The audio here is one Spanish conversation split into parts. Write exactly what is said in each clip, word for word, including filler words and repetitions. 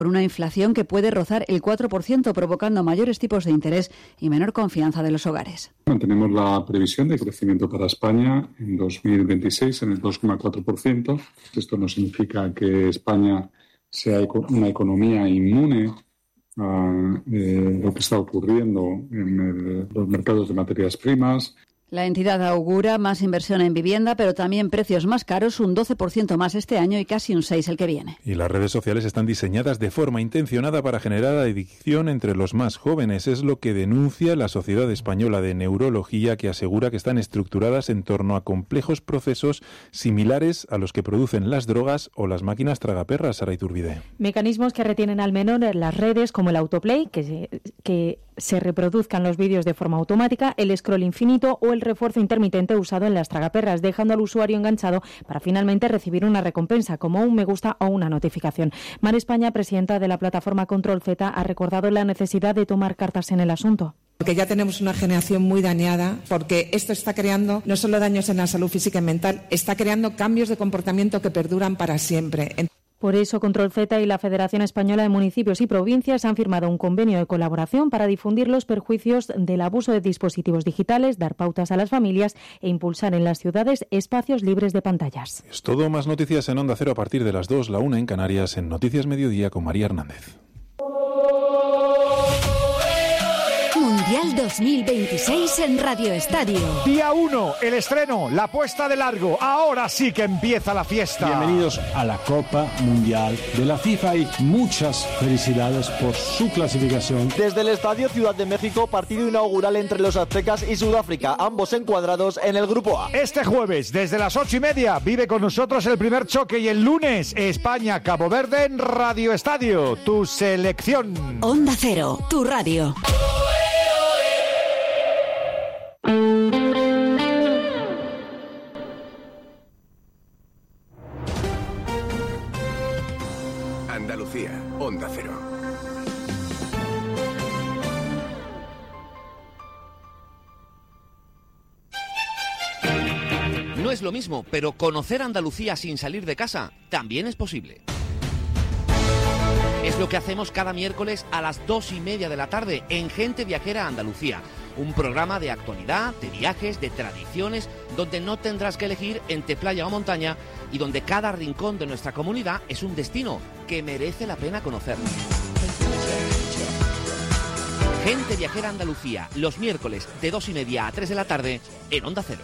por una inflación que puede rozar el cuatro por ciento, provocando mayores tipos de interés y menor confianza de los hogares. Mantenemos la previsión de crecimiento para España en dos mil veintiséis en el dos coma cuatro por ciento. Esto no significa que España sea una economía inmune a eh, lo que está ocurriendo en el, los mercados de materias primas. La entidad augura más inversión en vivienda, pero también precios más caros, un doce por ciento más este año y casi un seis por ciento el que viene. Y las redes sociales están diseñadas de forma intencionada para generar adicción entre los más jóvenes. Es lo que denuncia la Sociedad Española de Neurología, que asegura que están estructuradas en torno a complejos procesos similares a los que producen las drogas o las máquinas tragaperras, Sara Iturbide. Mecanismos que retienen al menor en las redes, como el autoplay, que se, que se reproduzcan los vídeos de forma automática, el scroll infinito o el refuerzo intermitente usado en las tragaperras, dejando al usuario enganchado para finalmente recibir una recompensa, como un me gusta o una notificación. Mar España, presidenta de la plataforma Control Z, ha recordado la necesidad de tomar cartas en el asunto. Porque ya tenemos una generación muy dañada, porque esto está creando no solo daños en la salud física y mental, está creando cambios de comportamiento que perduran para siempre. Por eso, Control Z y la Federación Española de Municipios y Provincias han firmado un convenio de colaboración para difundir los perjuicios del abuso de dispositivos digitales, dar pautas a las familias e impulsar en las ciudades espacios libres de pantallas. Es todo. Más noticias en Onda Cero a partir de las dos, la una en Canarias, en Noticias Mediodía con María Hernández. Mundial dos mil veintiséis en Radio Estadio. Día uno, el estreno, la puesta de largo. Ahora sí que empieza la fiesta. Bienvenidos a la Copa Mundial de la FIFA y muchas felicidades por su clasificación. Desde el Estadio Ciudad de México, partido inaugural entre los aztecas y Sudáfrica, ambos encuadrados en el Grupo A. Este jueves, desde las ocho y media, vive con nosotros el primer choque y el lunes, España-Cabo Verde en Radio Estadio, tu selección. Onda Cero, tu radio. Andalucía, Onda Cero. No es lo mismo, pero conocer Andalucía sin salir de casa también es posible. Es lo que hacemos cada miércoles a las dos y media de la tarde en Gente Viajera Andalucía. Un programa de actualidad, de viajes, de tradiciones, donde no tendrás que elegir entre playa o montaña y donde cada rincón de nuestra comunidad es un destino que merece la pena conocer. Gente Viajera Andalucía, los miércoles de dos y media a tres de la tarde en Onda Cero.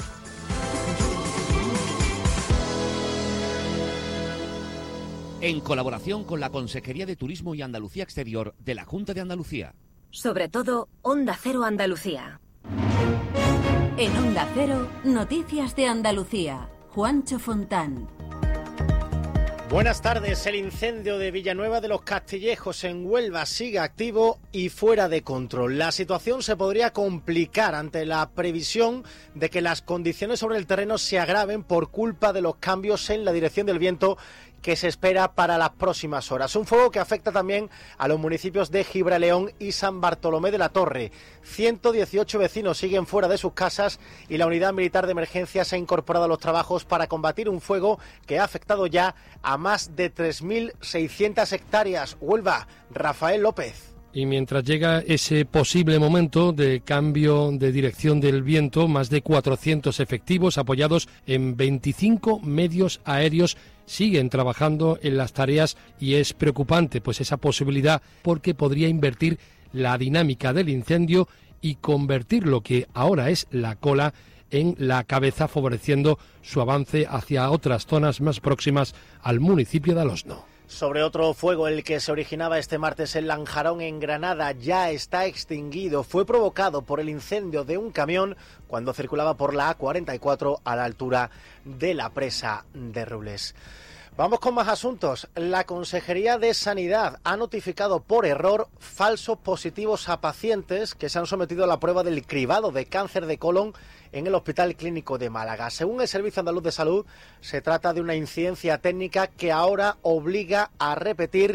En colaboración con la Consejería de Turismo y Andalucía Exterior de la Junta de Andalucía. Sobre todo, Onda Cero Andalucía. En Onda Cero, Noticias de Andalucía. Juancho Fontán. Buenas tardes. El incendio de Villanueva de los Castillejos en Huelva sigue activo y fuera de control. La situación se podría complicar ante la previsión de que las condiciones sobre el terreno se agraven por culpa de los cambios en la dirección del viento que se espera para las próximas horas. Un fuego que afecta también a los municipios de Gibraleón y San Bartolomé de la Torre. ciento dieciocho vecinos siguen fuera de sus casas y la Unidad Militar de Emergencia se ha incorporado a los trabajos para combatir un fuego que ha afectado ya a más de tres mil seiscientas hectáreas. Huelva, Rafael López. Y mientras llega ese posible momento de cambio de dirección del viento, más de cuatrocientos efectivos apoyados en veinticinco medios aéreos siguen trabajando en las tareas y es preocupante pues esa posibilidad porque podría invertir la dinámica del incendio y convertir lo que ahora es la cola en la cabeza, favoreciendo su avance hacia otras zonas más próximas al municipio de Alosno. Sobre otro fuego, el que se originaba este martes en Lanjarón, en Granada, ya está extinguido. Fue provocado por el incendio de un camión cuando circulaba por la A cuarenta y cuatro a la altura de la presa de Rules. Vamos con más asuntos. La Consejería de Sanidad ha notificado por error falsos positivos a pacientes que se han sometido a la prueba del cribado de cáncer de colon en el Hospital Clínico de Málaga. Según el Servicio Andaluz de Salud, se trata de una incidencia técnica que ahora obliga a repetir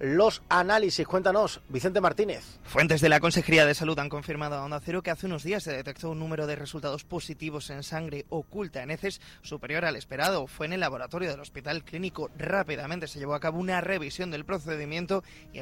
los análisis. Cuéntanos, Vicente Martínez. Fuentes de la Consejería de Salud han confirmado a Onda Cero que hace unos días se detectó un número de resultados positivos en sangre oculta en heces superior al esperado. Fue en el laboratorio del Hospital Clínico. Rápidamente se llevó a cabo una revisión del procedimiento y